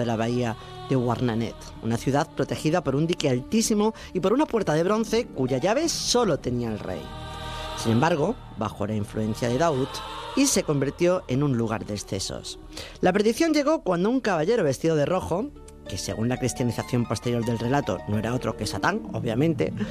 de la bahía de Warnanet, una ciudad protegida por un dique altísimo y por una puerta de bronce cuya llave solo tenía el rey. Sin embargo, bajo la influencia de Daud, y se convirtió en un lugar de excesos. La perdición llegó cuando un caballero vestido de rojo, que según la cristianización posterior del relato no era otro que Satán, obviamente,